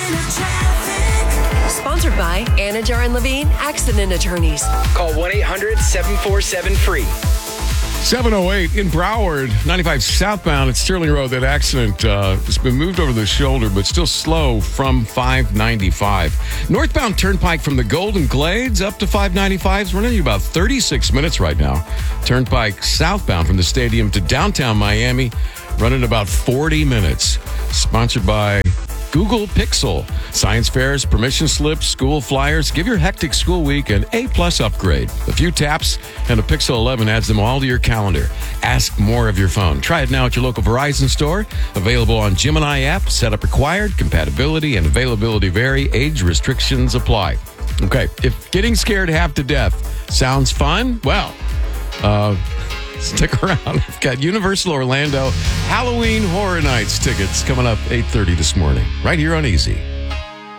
Sponsored by Anajar and Levine Accident Attorneys. Call 1-800-747-FREE. 708 in Broward, 95 southbound at Sterling Road. That accident has been moved over the shoulder, but still slow from 595. Northbound Turnpike from the Golden Glades up to 595 is running you about 36 minutes right now. Turnpike southbound from the stadium to downtown Miami, running about 40 minutes. Sponsored by Google Pixel. Science fairs, permission slips, school flyers. Give your hectic school week an A-plus upgrade. A few taps and a Pixel 11 adds them all to your calendar. Ask more of your phone. Try it now at your local Verizon store. Available on Gemini app. Setup required. Compatibility and availability vary. Age restrictions apply. Okay, if getting scared half to death sounds fun, well, stick around. We've got Universal Orlando Halloween Horror Nights tickets coming up 8:30 this morning, right here on Easy.